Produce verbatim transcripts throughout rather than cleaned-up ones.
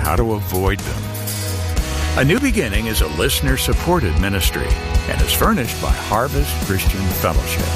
how to avoid them. A New Beginning is a listener-supported ministry and is furnished by Harvest Christian Fellowship.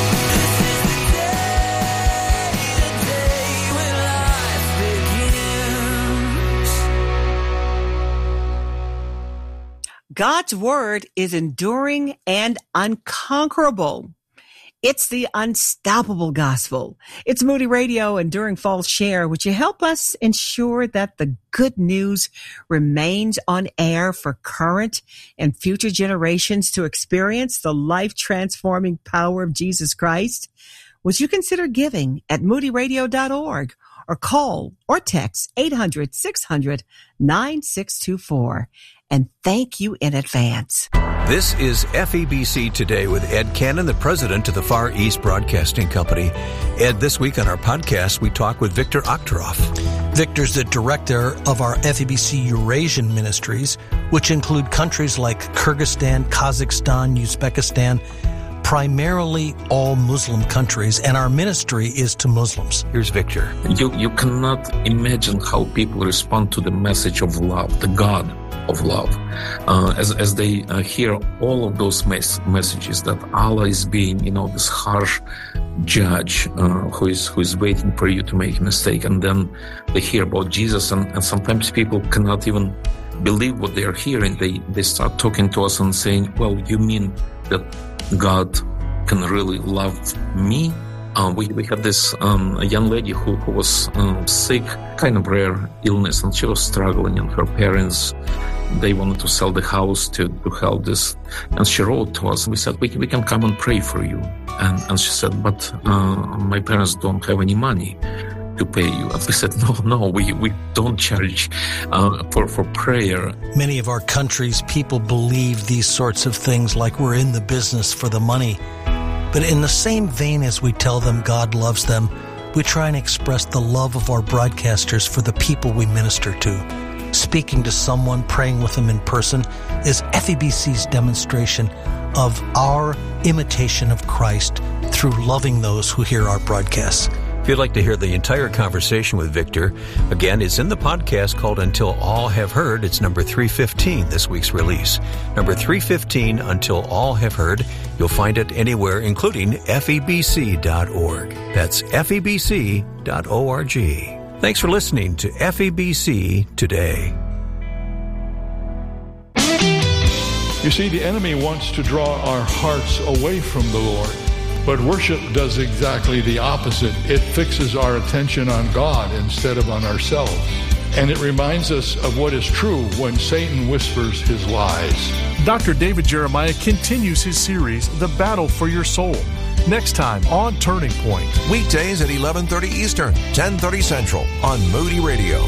God's Word is enduring and unconquerable. It's the unstoppable gospel. It's Moody Radio and during Fall Share, would you help us ensure that the good news remains on air for current and future generations to experience the life-transforming power of Jesus Christ? Would you consider giving at moody radio dot org or call or text eight hundred, six hundred, nine six two four? And thank you in advance. This is F E B C Today with Ed Cannon, the president of the Far East Broadcasting Company. Ed, this week on our podcast, we talk with Victor Oktorov. Victor's the director of our F E B C Eurasian ministries, which include countries like Kyrgyzstan, Kazakhstan, Uzbekistan, primarily all Muslim countries, and our ministry is to Muslims. Here's Victor. You, you cannot imagine how people respond to the message of love, the God of love, uh, as as they uh, hear all of those mes- messages that Allah is being, you know, this harsh judge uh, who is who is waiting for you to make a mistake, and then they hear about Jesus, and, and sometimes people cannot even believe what they are hearing. They they start talking to us and saying, "Well, you mean that God can really love me?" Uh, we, we had this um, a young lady who, who was um, sick, kind of rare illness, and she was struggling, and her parents, they wanted to sell the house to, to help this. And she wrote to us, and we said, we, we can come and pray for you. And, and she said, but uh, my parents don't have any money to pay you. And we said, no, no, we, we don't charge uh, for, for prayer. Many of our countries, people believe these sorts of things like we're in the business for the money. But in the same vein as we tell them God loves them, we try and express the love of our broadcasters for the people we minister to. Speaking to someone, praying with them in person, is F E B C's demonstration of our imitation of Christ through loving those who hear our broadcasts. If you'd like to hear the entire conversation with Victor, again, it's in the podcast called Until All Have Heard. It's number three fifteen, this week's release. Number three fifteen, Until All Have Heard. You'll find it anywhere, including F E B C dot org. That's F E B C dot org. Thanks for listening to F E B C Today. You see, the enemy wants to draw our hearts away from the Lord. But worship does exactly the opposite. It fixes our attention on God instead of on ourselves. And it reminds us of what is true when Satan whispers his lies. Doctor David Jeremiah continues his series, The Battle for Your Soul. Next time on Turning Point. Weekdays at eleven thirty Eastern, ten thirty Central on Moody Radio.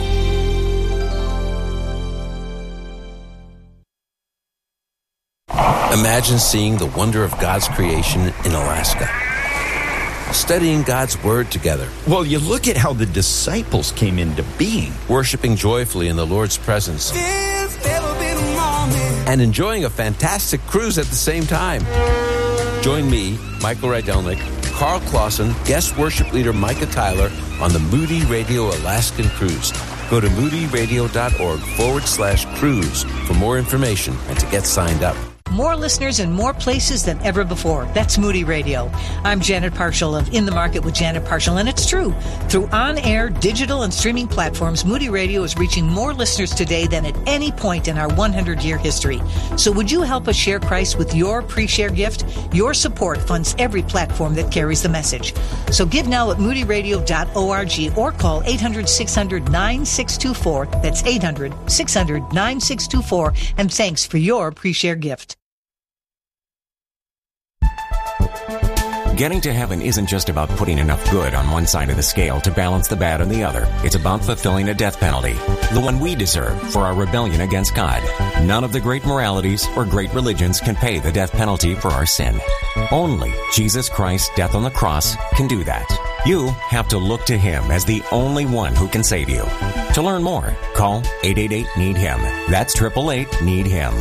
Imagine seeing the wonder of God's creation in Alaska. Studying God's Word together. Well, you look at how the disciples came into being. Worshiping joyfully in the Lord's presence. And enjoying a fantastic cruise at the same time. Join me, Michael Rydelnik, Carl Clausen, guest worship leader Micah Tyler on the Moody Radio Alaskan Cruise. Go to moody radio dot org forward slash cruise for more information and to get signed up. More listeners in more places than ever before. That's Moody Radio. I'm Janet Parshall of In the Market with Janet Parshall, and it's true. Through on-air, digital, and streaming platforms, Moody Radio is reaching more listeners today than at any point in our one hundred year history. So would you help us share Christ with your pre-share gift? Your support funds every platform that carries the message. So give now at moody radio dot org or call eight hundred, six hundred, nine six two four. That's eight hundred, six hundred, nine six two four. And thanks for your pre-share gift. Getting to heaven isn't just about putting enough good on one side of the scale to balance the bad on the other. It's about fulfilling a death penalty, the one we deserve for our rebellion against God. None of the great moralities or great religions can pay the death penalty for our sin. Only Jesus Christ's death on the cross can do that. You have to look to Him as the only one who can save you. To learn more, call eight eight eight, need him. That's eight eight eight, need him.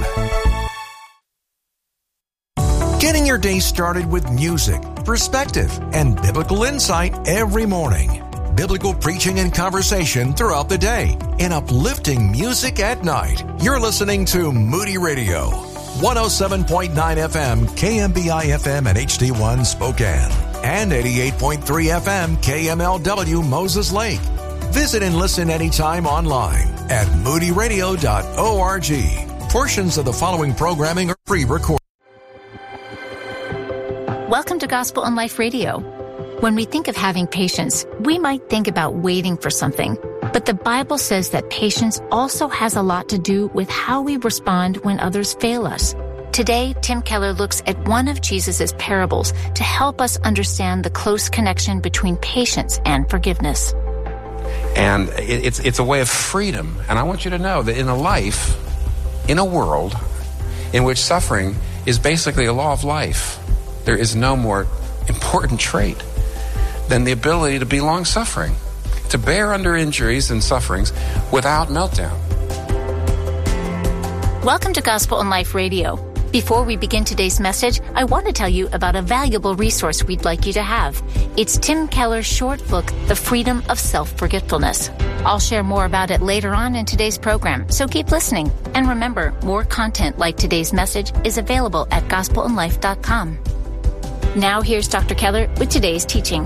Getting your day started with music, perspective, and biblical insight every morning. biblical preaching and conversation throughout the day and uplifting music at night. You're listening to Moody Radio, one oh seven point nine F M, K M B I F M and H D one Spokane, and eighty-eight point three F M, K M L W Moses Lake. Visit and listen anytime online at moody radio dot org. Portions of the following programming are pre-recorded. Welcome to Gospel and Life Radio. When we think of having patience, we might think about waiting for something. But the Bible says that patience also has a lot to do with how we respond when others fail us. Today, Tim Keller looks at one of Jesus' parables to help us understand the close connection between patience and forgiveness. And it's it's a way of freedom. And I want you to know that in a life, in a world in which suffering is basically a law of life, there is no more important trait than the ability to be long-suffering, to bear under injuries and sufferings without meltdown. Welcome to Gospel and Life Radio. Before we begin today's message, I want to tell you about a valuable resource we'd like you to have. It's Tim Keller's short book, The Freedom of Self-Forgetfulness. I'll share more about it later on in today's program, so keep listening. And remember, more content like today's message is available at gospel and life dot com. Now here's Doctor Keller with today's teaching.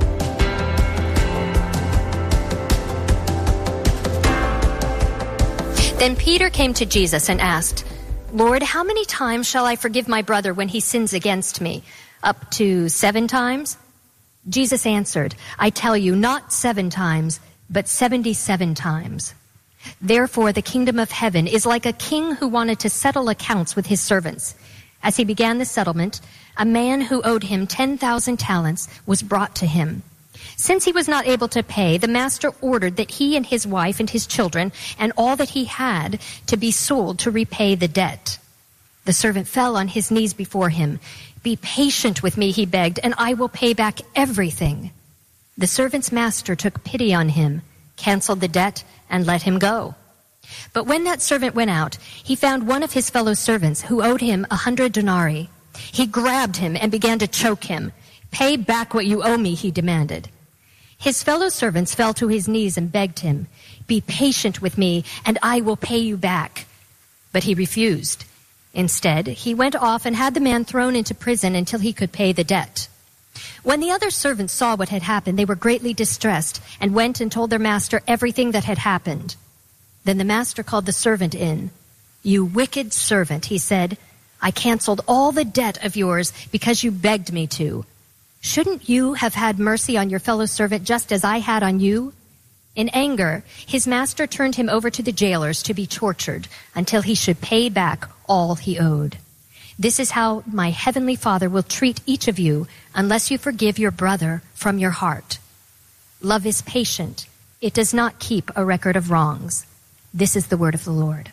Then Peter came to Jesus and asked, Lord, how many times shall I forgive my brother when he sins against me? Up to seven times? Jesus answered, I tell you, not seven times, but seventy-seven times. Therefore, the kingdom of heaven is like a king who wanted to settle accounts with his servants. As he began the settlement, a man who owed him ten thousand talents was brought to him. Since he was not able to pay, the master ordered that he and his wife and his children and all that he had to be sold to repay the debt. The servant fell on his knees before him. Be patient with me, he begged, and I will pay back everything. The servant's master took pity on him, canceled the debt, and let him go. But when that servant went out, he found one of his fellow servants who owed him a hundred denarii. He grabbed him and began to choke him. Pay back what you owe me, he demanded. His fellow servants fell to his knees and begged him, Be patient with me, and I will pay you back. But he refused. Instead, he went off and had the man thrown into prison until he could pay the debt. When the other servants saw what had happened, they were greatly distressed and went and told their master everything that had happened. Then the master called the servant in. You wicked servant, he said, I canceled all the debt of yours because you begged me to. Shouldn't you have had mercy on your fellow servant just as I had on you? In anger, his master turned him over to the jailers to be tortured until he should pay back all he owed. This is how my heavenly Father will treat each of you unless you forgive your brother from your heart. Love is patient. It does not keep a record of wrongs. This is the word of the Lord.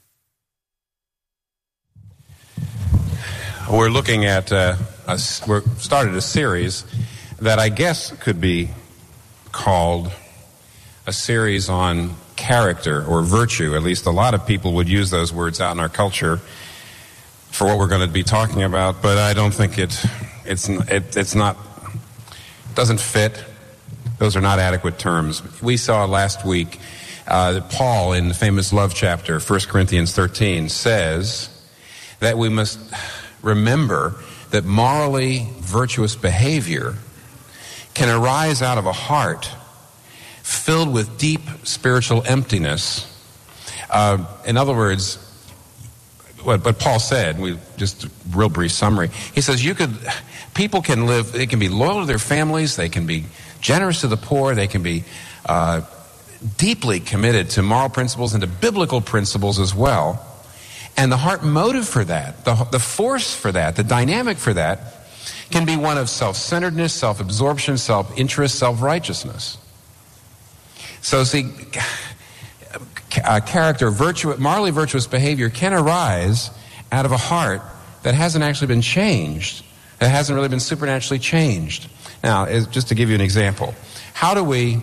We're looking at, uh, a, we're started a series that I guess could be called a series on character or virtue. At least a lot of people would use those words out in our culture for what we're going to be talking about, but I don't think it, it's, it, it's not, doesn't fit. Those are not adequate terms. We saw last week uh, that Paul in the famous love chapter, First Corinthians thirteen, says that we must remember that morally virtuous behavior can arise out of a heart filled with deep spiritual emptiness. Uh, in other words, what, what Paul said, we just a real brief summary. He says you could, people can live, they can be loyal to their families, they can be generous to the poor, they can be uh, deeply committed to moral principles and to biblical principles as well. And the heart motive for that, the, the force for that, the dynamic for that, can be one of self-centeredness, self-absorption, self-interest, self-righteousness. So see, uh, character, virtue, morally virtuous behavior can arise out of a heart that hasn't actually been changed, that hasn't really been supernaturally changed. Now, as, just to give you an example, how do we,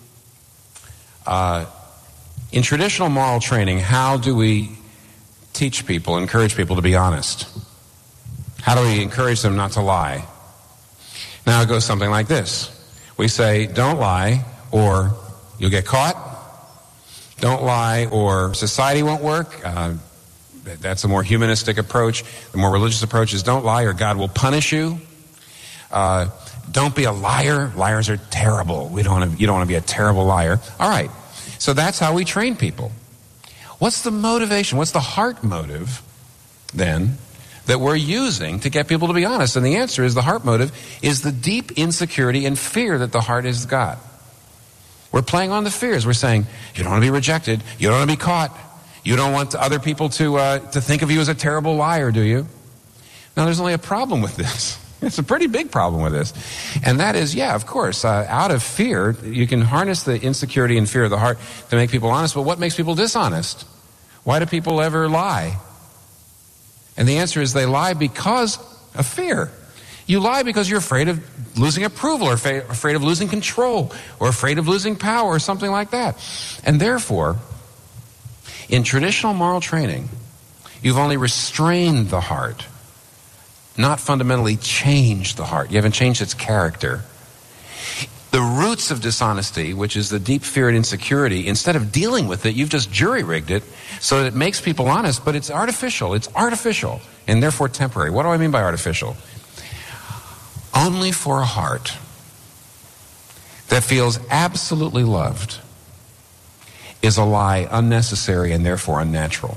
uh, in traditional moral training, how do we teach people, encourage people to be honest? How do we encourage them not to lie? Now it goes something like this. We say, don't lie, or you'll get caught. Don't lie, or society won't work. Uh, that's a more humanistic approach. The more religious approach is don't lie, or God will punish you. Uh, don't be a liar. Liars are terrible. We don't want to, you don't want to be a terrible liar. All right. So that's how we train people. What's the motivation? What's the heart motive, then, that we're using to get people to be honest? And the answer is the heart motive is the deep insecurity and fear that the heart has got. We're playing on the fears. We're saying, you don't want to be rejected. You don't want to be caught. You don't want other people to uh, to think of you as a terrible liar, do you? Now, there's only a problem with this. It's a pretty big problem with this. And that is, yeah, of course, uh, out of fear, you can harness the insecurity and fear of the heart to make people honest. But what makes people dishonest? Why do people ever lie? And the answer is they lie because of fear. You lie because you're afraid of losing approval, or fa- afraid of losing control, or afraid of losing power, or something like that. And therefore, in traditional moral training, you've only restrained the heart, not fundamentally changed the heart. You haven't changed its character. The roots of dishonesty, which is the deep fear and insecurity, instead of dealing with it, you've just jury-rigged it so that it makes people honest, but it's artificial. It's artificial, and therefore temporary. What do I mean by artificial? Only for a heart that feels absolutely loved is a lie unnecessary and therefore unnatural.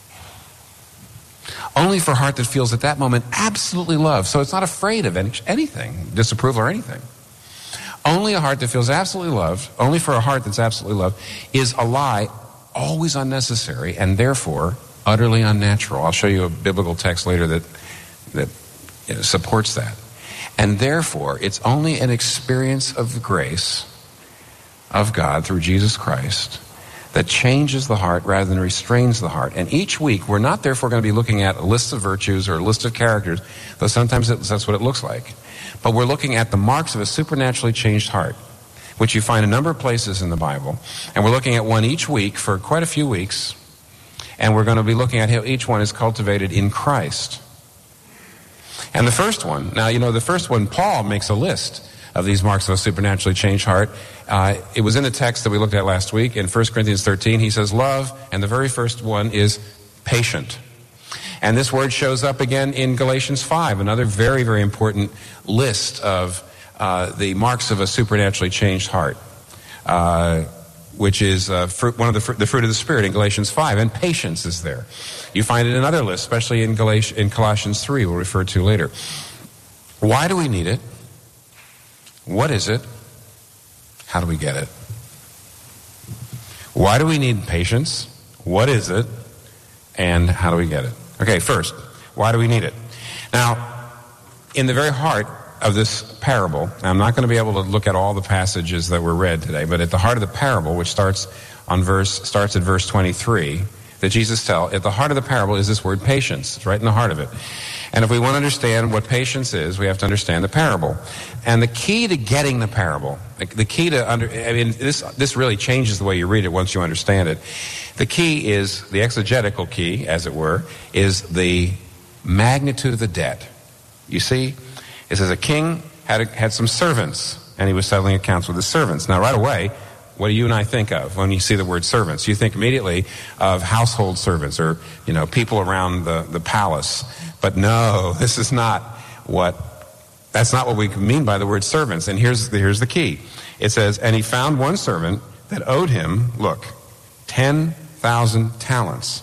Only for a heart that feels at that moment absolutely loved, so it's not afraid of any, anything, disapproval or anything. Only a heart that feels absolutely loved, only for a heart that's absolutely loved, is a lie always unnecessary and therefore utterly unnatural. I'll show you a biblical text later that, that you know, supports that. And therefore, it's only an experience of the grace of God through Jesus Christ that changes the heart rather than restrains the heart. And each week, we're not therefore going to be looking at a list of virtues or a list of characters, though sometimes it, that's what it looks like. But we're looking at the marks of a supernaturally changed heart, which you find a number of places in the Bible. And we're looking at one each week for quite a few weeks. And we're going to be looking at how each one is cultivated in Christ. And the first one, now, you know, the first one, Paul makes a list of these marks of a supernaturally changed heart. Uh, it was in the text that we looked at last week in First Corinthians thirteen. He says love, and the very first one is patient. And this word shows up again in Galatians five, another very, very important list of uh, the marks of a supernaturally changed heart, uh, which is uh, fruit, one of the, fr- the fruit of the Spirit in Galatians five, and patience is there. You find it in another lists, especially in, Galat- in Colossians three, we'll refer to later. Why do we need it? What is it? How do we get it? Why do we need patience? What is it? And how do we get it? Okay, first, why do we need it? Now, in the very heart of this parable, I'm not going to be able to look at all the passages that were read today, but at the heart of the parable, which starts on verse starts at verse twenty-three, that Jesus tells, at the heart of the parable is this word patience. It's right in the heart of it. And if we want to understand what patience is, we have to understand the parable. And the key to getting the parable, the key to under, I mean, this this really changes the way you read it once you understand it. The key is, the exegetical key, as it were, is the magnitude of the debt. You see, it says a king had a, had some servants, and he was settling accounts with his servants. Now, right away, what do you and I think of when you see the word servants? You think immediately of household servants, or, you know, people around the, the palace. But no, this is not what, that's not what we mean by the word servants. And here's the, here's the key. It says, and he found one servant that owed him, look, ten thousand talents.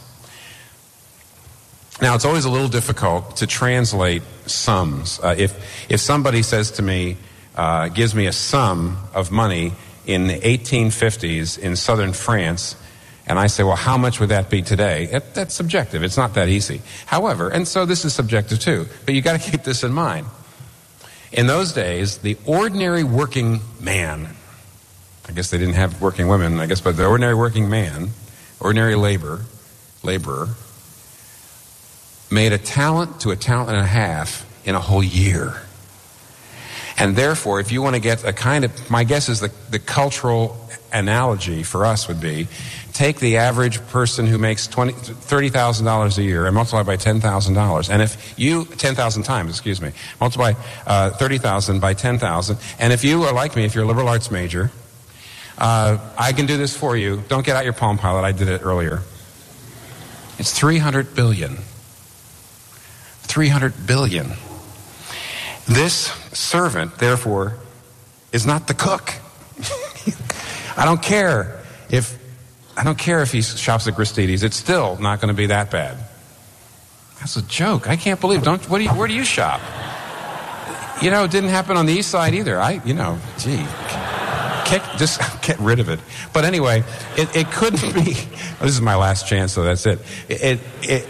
Now, it's always a little difficult to translate sums. Uh, if, if somebody says to me, uh, gives me a sum of money in the eighteen fifties in southern France, and I say, well, how much would that be today? It, that's subjective. It's not that easy. However, and so this is subjective too, but you got to keep this in mind. In those days, the ordinary working man, I guess they didn't have working women, I guess, but the ordinary working man, ordinary labor, laborer, made a talent to a talent and a half in a whole year. And therefore, if you want to get a kind of, my guess is the, the cultural analogy for us would be, take the average person who makes twenty, thirty thousand dollars a year and multiply by ten thousand dollars. And if you, ten thousand times, excuse me, multiply uh, thirty thousand by ten thousand. And if you are like me, if you're a liberal arts major, Uh, I can do this for you. Don't get out your Palm Pilot. I did it earlier. It's three hundred billion. three hundred billion. This servant, therefore, is not the cook. I don't care if I don't care if he shops at Gristedes. It's still not going to be that bad. That's a joke. I can't believe. Don't. What do you, where do you shop? You know, it didn't happen on the east side either. I, you know, gee, get, just get rid of it. But anyway, it, it couldn't be. This is my last chance, so that's it. It, it, it.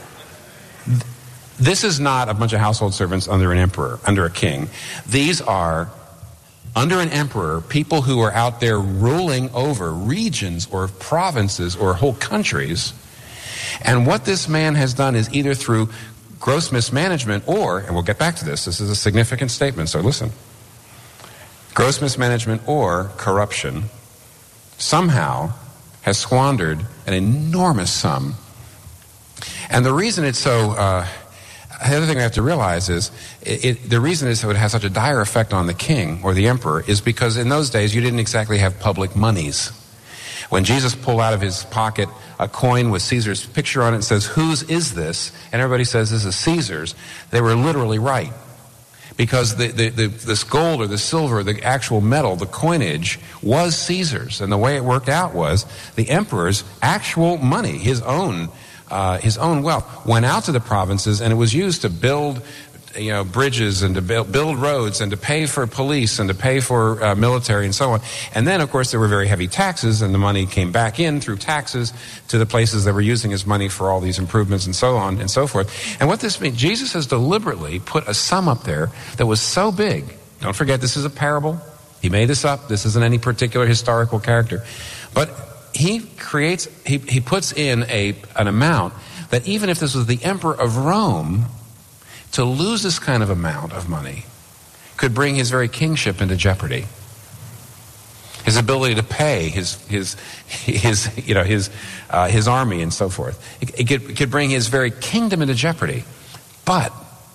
This is not a bunch of household servants under an emperor, under a king. These are, under an emperor, people who are out there ruling over regions or provinces or whole countries. And what this man has done is either through gross mismanagement or, and we'll get back to this, this is a significant statement, so listen. Gross mismanagement or corruption somehow has squandered an enormous sum. And the reason it's so... Uh, The other thing we have to realize is, it, it, the reason is so it has such a dire effect on the king or the emperor is because in those days you didn't exactly have public monies. When Jesus pulled out of his pocket a coin with Caesar's picture on it and says, "Whose is this?" and everybody says, "This is Caesar's," they were literally right. Because the, the, the, this gold or the silver, the actual metal, the coinage, was Caesar's. And the way it worked out was the emperor's actual money, his own Uh, his own wealth, went out to the provinces, and it was used to build, you know, bridges and to build, build roads and to pay for police and to pay for uh, military and so on. And then, of course, there were very heavy taxes, and the money came back in through taxes to the places that were using his money for all these improvements and so on and so forth. And what this means, Jesus has deliberately put a sum up there that was so big. Don't forget, this is a parable. He made this up. This isn't any particular historical character. But He creates, he, he puts in a an amount that even if this was the emperor of Rome, to lose this kind of amount of money could bring his very kingship into jeopardy. His ability to pay his his his you know his uh, his army and so forth. It, it, could, it could bring his very kingdom into jeopardy. But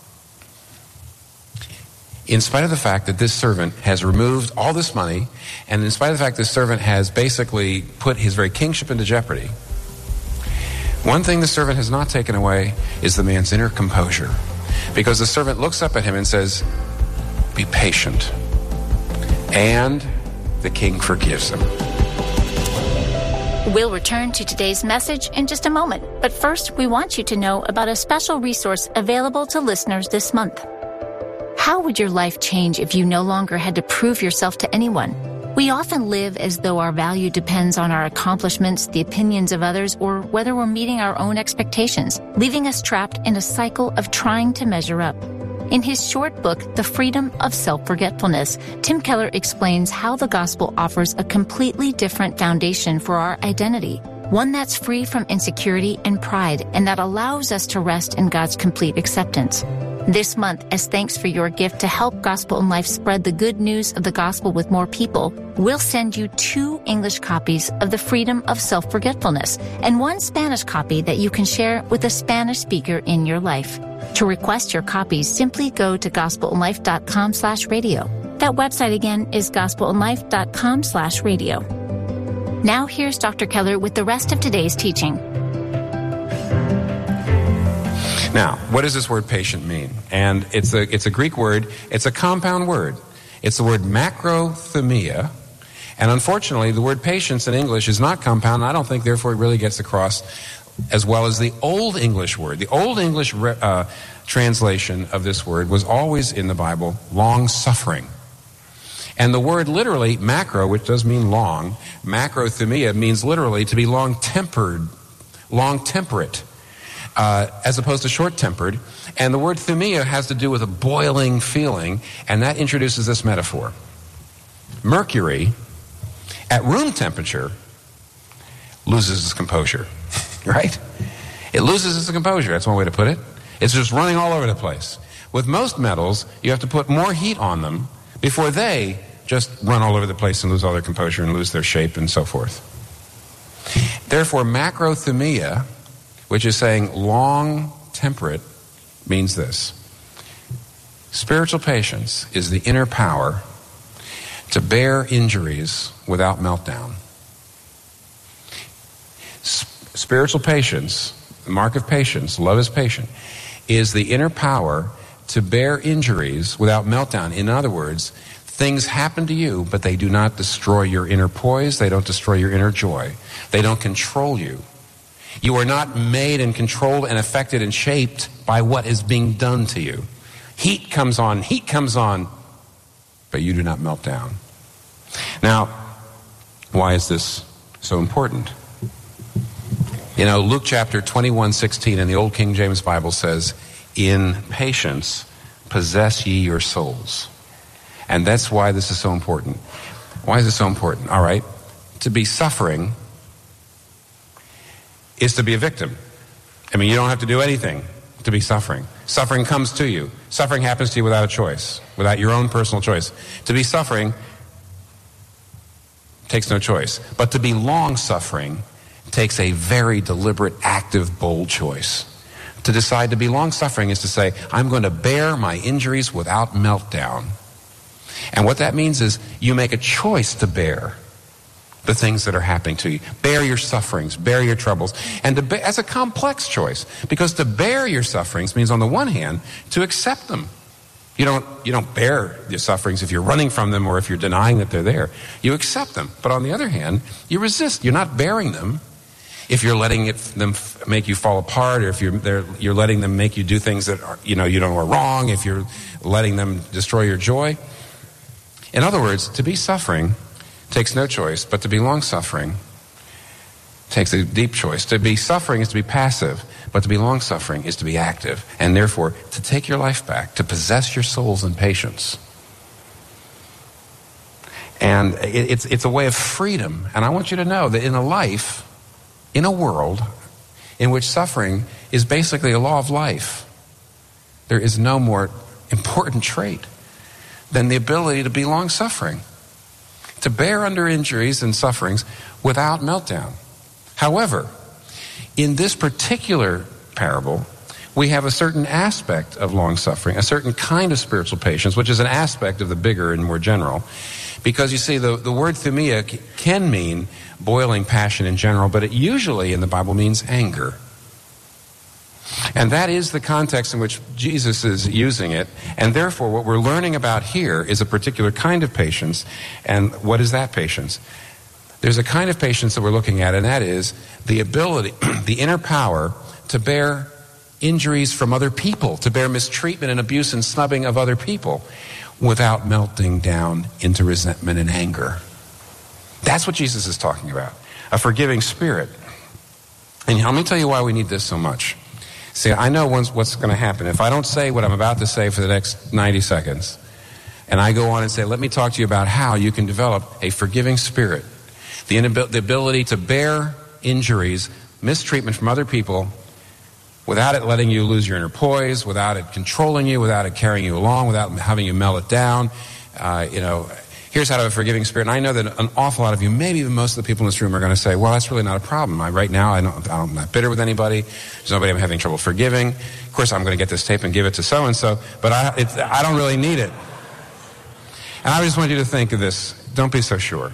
in spite of the fact that this servant has removed all this money, and in spite of the fact this servant has basically put his very kingship into jeopardy, one thing the servant has not taken away is the man's inner composure. Because the servant looks up at him and says, "Be patient." And the king forgives him. We'll return to today's message in just a moment. But first, we want you to know about a special resource available to listeners this month. How would your life change if you no longer had to prove yourself to anyone? We often live as though our value depends on our accomplishments, the opinions of others, or whether we're meeting our own expectations, leaving us trapped in a cycle of trying to measure up. In his short book, The Freedom of Self-Forgetfulness, Tim Keller explains how the gospel offers a completely different foundation for our identity, one that's free from insecurity and pride, and that allows us to rest in God's complete acceptance. This month, as thanks for your gift to help Gospel in Life spread the good news of the gospel with more people, we'll send you two English copies of The Freedom of Self-Forgetfulness and one Spanish copy that you can share with a Spanish speaker in your life. To request your copies, simply go to gospelinlife.com slash radio. That website again is gospelinlife.com slash radio. Now here's Doctor Keller with the rest of today's teaching. Now, what does this word patient mean? And it's a, it's a Greek word. It's a compound word. It's the word macrothumia. And unfortunately, the word patience in English is not compound. And I don't think, therefore, it really gets across as well as the Old English word. The Old English uh, translation of this word was always in the Bible, long-suffering. And the word literally, macro, which does mean long, macrothumia means literally to be long-tempered, long-temperate. Uh, as opposed to short-tempered. And the word thumia has to do with a boiling feeling, and that introduces this metaphor. Mercury, at room temperature, loses its composure, right? It loses its composure, that's one way to put it. It's just running all over the place. With most metals, you have to put more heat on them before they just run all over the place and lose all their composure and lose their shape and so forth. Therefore, macrothumia, which is saying long temperate, means this. Spiritual patience is the inner power to bear injuries without meltdown. S- spiritual patience, the mark of patience, love is patient, is the inner power to bear injuries without meltdown. In other words, things happen to you, but they do not destroy your inner poise. They don't destroy your inner joy. They don't control you. You are not made and controlled and affected and shaped by what is being done to you. Heat comes on, heat comes on, but you do not melt down. Now, why is this so important? You know, Luke chapter twenty-one sixteen in the Old King James Bible says, "In patience possess ye your souls." And that's why this is so important. Why is it so important? All right, to be suffering is to be a victim. I mean, you don't have to do anything to be suffering. Suffering comes to you. Suffering happens to you without a choice, without your own personal choice. To be suffering takes no choice. But to be long-suffering takes a very deliberate, active, bold choice. To decide to be long-suffering is to say, I'm going to bear my injuries without meltdown. And what that means is you make a choice to bear the things that are happening to you. Bear your sufferings, bear your troubles. And to bear, that's a complex choice, because to bear your sufferings means, on the one hand, to accept them. You don't, you don't bear your sufferings if you're running from them or if you're denying that they're there. You accept them. But on the other hand, you resist. You're not bearing them if you're letting it, them make you fall apart, or if you're, they're, you're letting them make you do things that are, you know, you know are wrong, if you're letting them destroy your joy. In other words, to be suffering takes no choice, but to be long-suffering takes a deep choice. To be suffering is to be passive, but to be long-suffering is to be active, and therefore to take your life back, to possess your souls in patience. And it, it's, it's a way of freedom. And I want you to know that in a life, in a world in which suffering is basically a law of life, there is no more important trait than the ability to be long-suffering, to bear under injuries and sufferings without meltdown. However, in this particular parable, we have a certain aspect of long-suffering, a certain kind of spiritual patience, which is an aspect of the bigger and more general. Because you see, the, the word thumia can mean boiling passion in general, but it usually in the Bible means anger. And that is the context in which Jesus is using it. And therefore, what we're learning about here is a particular kind of patience. And what is that patience? There's a kind of patience that we're looking at, and that is the ability, the inner power to bear injuries from other people, to bear mistreatment and abuse and snubbing of other people without melting down into resentment and anger. That's what Jesus is talking about, a forgiving spirit. And let me tell you why we need this so much. See, I know what's going to happen. If I don't say what I'm about to say for the next ninety seconds, and I go on and say, let me talk to you about how you can develop a forgiving spirit, the, inabil- the ability to bear injuries, mistreatment from other people, without it letting you lose your inner poise, without it controlling you, without it carrying you along, without having you melt it down. Uh, you know, here's how to have a forgiving spirit. And I know that an awful lot of you, maybe even most of the people in this room, are going to say, well, that's really not a problem. I, right now, I don't, I'm not bitter with anybody. There's nobody I'm having trouble forgiving. Of course, I'm going to get this tape and give it to so-and-so, but I, it's, I don't really need it. And I just want you to think of this. Don't be so sure.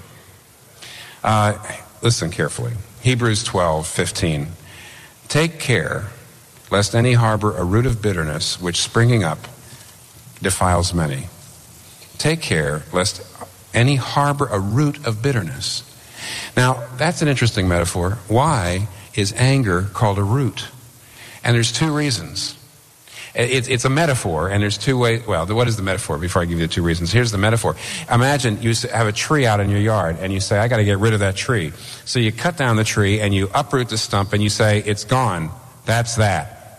Uh, listen carefully. Hebrews twelve fifteen. Take care lest any harbor a root of bitterness, which springing up defiles many. Take care lest any harbor a root of bitterness. Now, that's an interesting metaphor. Why is anger called a root? And there's two reasons. It's, it's a metaphor, and there's two ways. Well, what is the metaphor? Before I give you the two reasons, here's the metaphor. Imagine you have a tree out in your yard, and you say, I got to get rid of that tree. So you cut down the tree, and you uproot the stump, and you say, it's gone. That's that.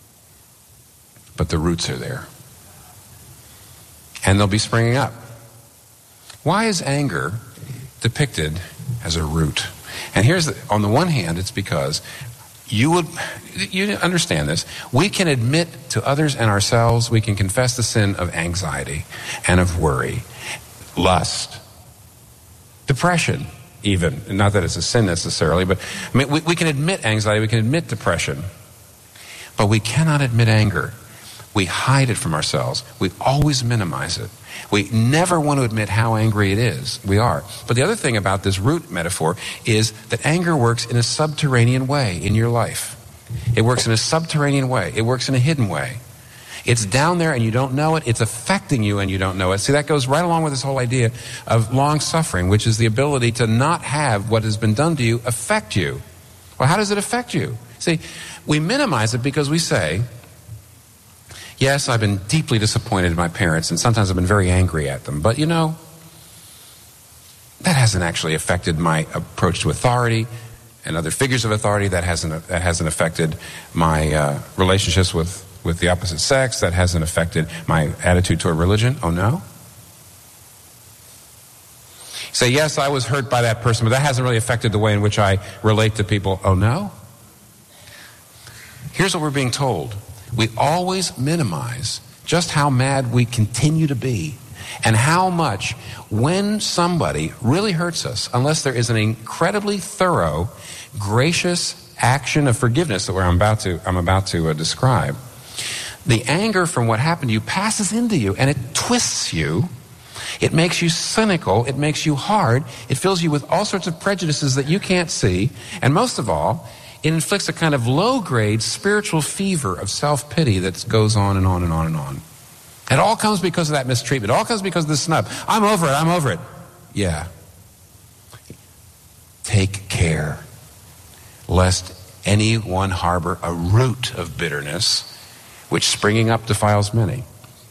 But the roots are there. And they'll be springing up. Why is anger depicted as a root? And here's the, on the one hand, it's because you would, you understand this, we can admit to others and ourselves, we can confess the sin of anxiety and of worry, lust, depression even. Not that it's a sin necessarily, but I mean, we, we can admit anxiety, we can admit depression, but we cannot admit anger. We hide it from ourselves. We always minimize it. We never want to admit how angry it is. We are. But the other thing about this root metaphor is that anger works in a subterranean way in your life. It works in a subterranean way. It works in a hidden way. It's down there and you don't know it. It's affecting you and you don't know it. See, that goes right along with this whole idea of long suffering, which is the ability to not have what has been done to you affect you. Well, how does it affect you? See, we minimize it because we say, yes, I've been deeply disappointed in my parents, and sometimes I've been very angry at them. But, you know, that hasn't actually affected my approach to authority and other figures of authority. That hasn't that hasn't affected my uh, relationships with, with the opposite sex. That hasn't affected my attitude toward religion. Oh, no? Say, yes, I was hurt by that person, but that hasn't really affected the way in which I relate to people. Oh, no? Here's what we're being told. We always minimize just how mad we continue to be and how much when somebody really hurts us, unless there is an incredibly thorough, gracious action of forgiveness that I'm about to, I'm about to uh, describe, the anger from what happened to you passes into you and it twists you. It makes you cynical. It makes you hard. It fills you with all sorts of prejudices that you can't see. And most of all, it inflicts a kind of low-grade spiritual fever of self-pity that goes on and on and on and on. It all comes because of that mistreatment. It all comes because of the snub. I'm over it. I'm over it. Yeah. Take care lest anyone harbor a root of bitterness which springing up defiles many.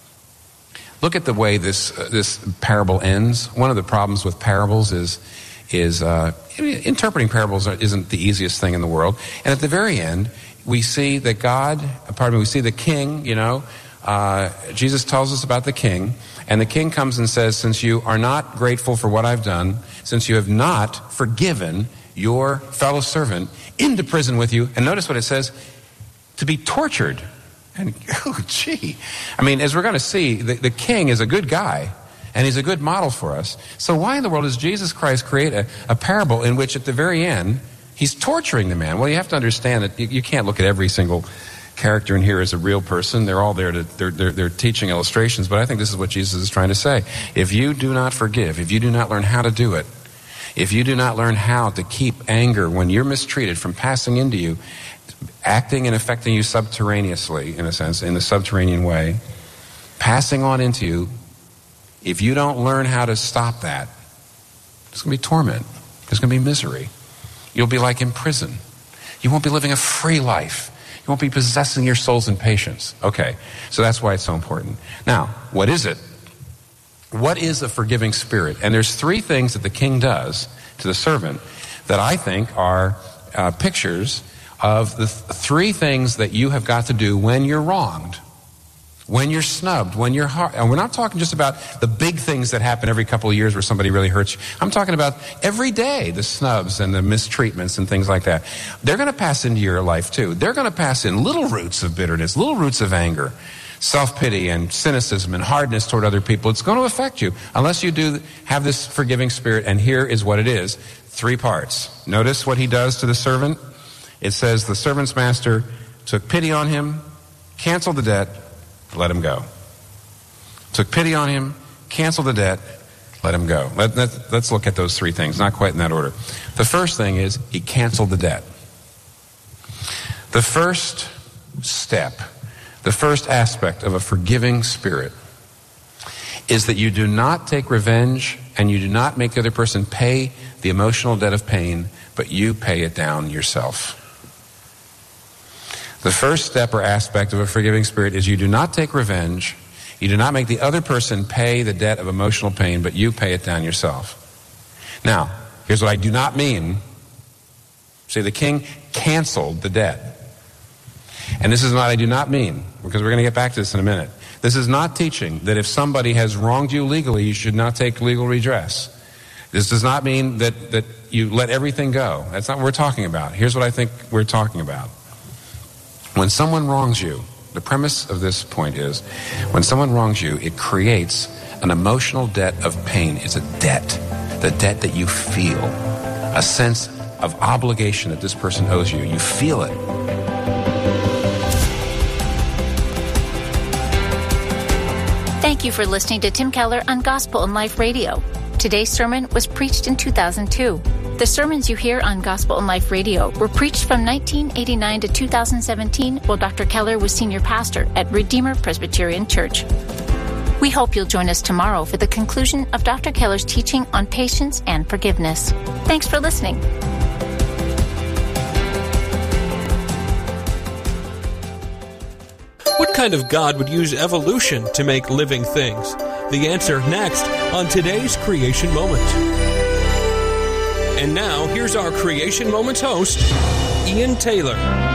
Look at the way this uh, this parable ends. One of the problems with parables is is uh, interpreting parables isn't the easiest thing in the world. And at the very end, we see that God, pardon me, we see the king, you know, uh, Jesus tells us about the king, and the king comes and says, since you are not grateful for what I've done, since you have not forgiven your fellow servant into prison with you, and notice what it says, to be tortured. And, oh, gee. I mean, as we're going to see, the, the king is a good guy. And he's a good model for us. So why in the world does Jesus Christ create a, a parable in which at the very end, he's torturing the man? Well, you have to understand that you, you can't look at every single character in here as a real person. They're all there to, they're, they're, they're teaching illustrations. But I think this is what Jesus is trying to say. If you do not forgive, if you do not learn how to do it, if you do not learn how to keep anger when you're mistreated from passing into you, acting and affecting you subterraneously, in a sense, in a subterranean way, passing on into you, if you don't learn how to stop that, there's going to be torment. There's going to be misery. You'll be like in prison. You won't be living a free life. You won't be possessing your souls in patience. Okay, so that's why it's so important. Now, what is it? What is a forgiving spirit? And there's three things that the king does to the servant that I think are uh, pictures of the th- three things that you have got to do when you're wronged. When you're snubbed, when you're hard. And we're not talking just about the big things that happen every couple of years where somebody really hurts you. I'm talking about every day, the snubs and the mistreatments and things like that. They're going to pass into your life too. They're going to pass in little roots of bitterness, little roots of anger, self-pity and cynicism and hardness toward other people. It's going to affect you unless you do have this forgiving spirit. And here is what it is. Three parts. Notice what he does to the servant. It says the servant's master took pity on him, canceled the debt, let him go. Took pity on him, canceled the debt, let him go. Let, let, let's look at those three things, not quite in that order. The first thing is he canceled the debt. The first step, the first aspect of a forgiving spirit is that you do not take revenge and you do not make the other person pay the emotional debt of pain, but you pay it down yourself. The first step or aspect of a forgiving spirit is you do not take revenge. You do not make the other person pay the debt of emotional pain, but you pay it down yourself. Now, here's what I do not mean. See, the king canceled the debt. And this is what I do not mean, because we're going to get back to this in a minute. This is not teaching that if somebody has wronged you legally, you should not take legal redress. This does not mean that, that you let everything go. That's not what we're talking about. Here's what I think we're talking about. When someone wrongs you, the premise of this point is, when someone wrongs you, it creates an emotional debt of pain. It's a debt, the debt that you feel, a sense of obligation that this person owes you. You feel it. Thank you for listening to Tim Keller on Gospel and Life Radio. Today's sermon was preached in two thousand two. The sermons you hear on Gospel and Life Radio were preached from nineteen eighty-nine to two thousand seventeen while Doctor Keller was senior pastor at Redeemer Presbyterian Church. We hope you'll join us tomorrow for the conclusion of Doctor Keller's teaching on patience and forgiveness. Thanks for listening. What kind of God would use evolution to make living things? The answer next on today's Creation Moment. And now, here's our Creation Moments host, Ian Taylor.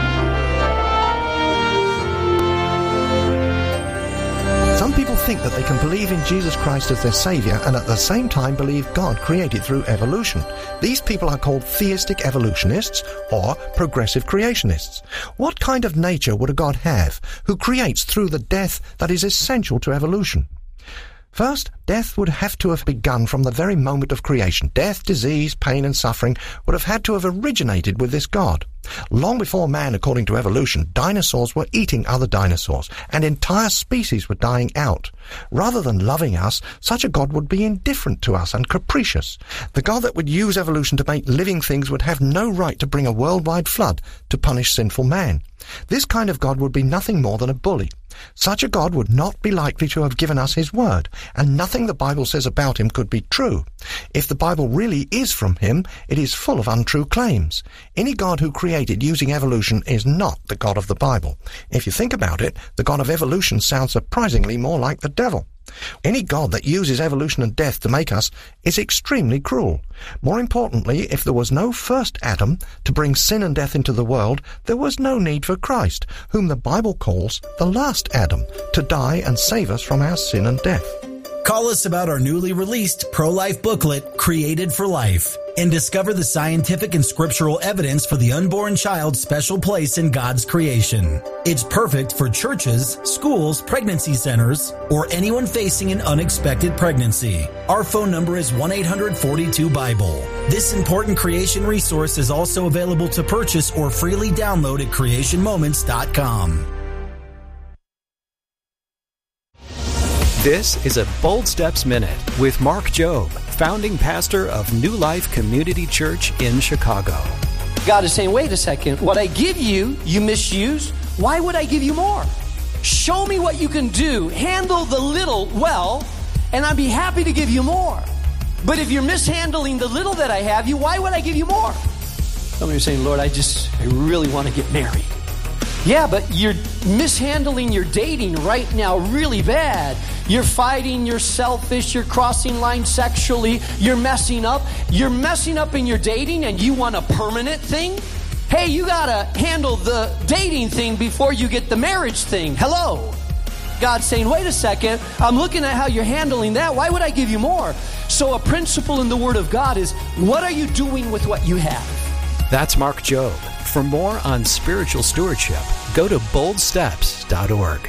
Some people think that they can believe in Jesus Christ as their Savior and at the same time believe God created through evolution. These people are called theistic evolutionists or progressive creationists. What kind of nature would a God have who creates through the death that is essential to evolution? First, death would have to have begun from the very moment of creation. Death, disease, pain and suffering would have had to have originated with this God. Long before man, according to evolution, dinosaurs were eating other dinosaurs, and entire species were dying out. Rather than loving us, such a God would be indifferent to us and capricious. The God that would use evolution to make living things would have no right to bring a worldwide flood to punish sinful man. This kind of God would be nothing more than a bully. Such a God would not be likely to have given us his word, and nothing the Bible says about him could be true. If the Bible really is from him, it is full of untrue claims. Any God who created using evolution is not the God of the Bible. If you think about it, the God of evolution sounds surprisingly more like the devil. Any God that uses evolution and death to make us is extremely cruel. More importantly, if there was no first Adam to bring sin and death into the world, there was no need for Christ, whom the Bible calls the last Adam, to die and save us from our sin and death. Call us about our newly released pro-life booklet, Created for Life, and discover the scientific and scriptural evidence for the unborn child's special place in God's creation. It's perfect for churches, schools, pregnancy centers, or anyone facing an unexpected pregnancy. Our phone number is one eight hundred forty-two Bible. This important creation resource is also available to purchase or freely download at creation moments dot com. This is a Bold Steps Minute with Mark Jobe, founding pastor of New Life Community Church in Chicago. God is saying, wait a second, what I give you, you misuse. Why would I give you more? Show me what you can do. Handle the little well, and I'd be happy to give you more. But if you're mishandling the little that I have you, why would I give you more? Some of you are saying, Lord, I just, I really want to get married. Yeah, but you're mishandling your dating right now really bad. You're fighting, you're selfish, you're crossing lines sexually, you're messing up. You're messing up in your dating and you want a permanent thing? Hey, you gotta handle the dating thing before you get the marriage thing. Hello? God's saying, wait a second, I'm looking at how you're handling that. Why would I give you more? So a principle in the Word of God is, what are you doing with what you have? That's Mark Jobe. For more on spiritual stewardship, go to bold steps dot org.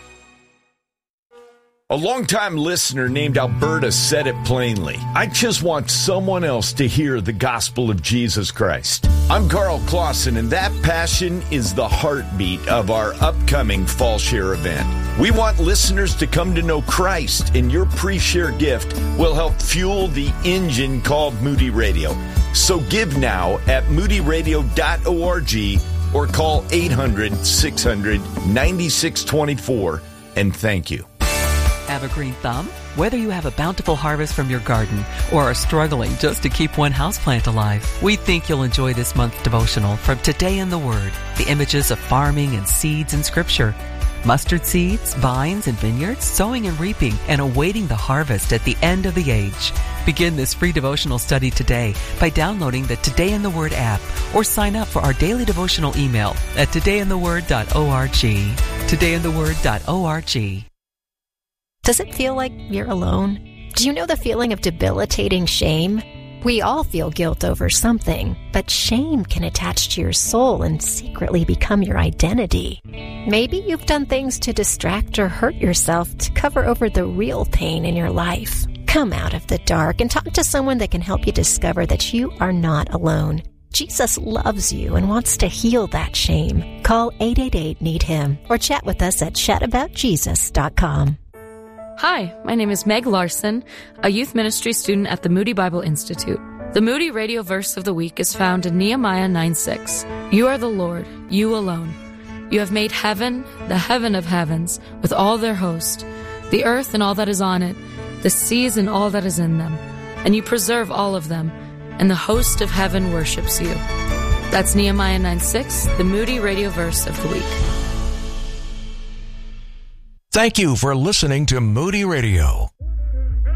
A longtime listener named Alberta said it plainly. I just want someone else to hear the gospel of Jesus Christ. I'm Carl Clausen, and that passion is the heartbeat of our upcoming Fall Share event. We want listeners to come to know Christ, and your pre-share gift will help fuel the engine called Moody Radio. So give now at moody radio dot org or call eight hundred, six hundred, ninety-six twenty-four and thank you. Have a green thumb? Whether you have a bountiful harvest from your garden or are struggling just to keep one houseplant alive, we think you'll enjoy this month's devotional from Today in the Word, the images of farming and seeds in Scripture. Mustard seeds, vines, and vineyards, sowing and reaping, and awaiting the harvest at the end of the age. Begin this free devotional study today by downloading the Today in the Word app or sign up for our daily devotional email at today in the word dot org. today in the word dot org. Does it feel like you're alone? Do you know the feeling of debilitating shame? We all feel guilt over something, but shame can attach to your soul and secretly become your identity. Maybe you've done things to distract or hurt yourself to cover over the real pain in your life. Come out of the dark and talk to someone that can help you discover that you are not alone. Jesus loves you and wants to heal that shame. Call eight eight eight, need him or chat with us at chat about jesus dot com. Hi, my name is Meg Larson, a youth ministry student at the Moody Bible Institute. The Moody Radio verse of the week is found in Nehemiah nine six. You are the Lord, you alone. You have made heaven, the heaven of heavens, with all their host, the earth and all that is on it, the seas and all that is in them, and you preserve all of them, and the host of heaven worships you. That's Nehemiah nine six, the Moody Radio verse of the week. Thank you for listening to Moody Radio.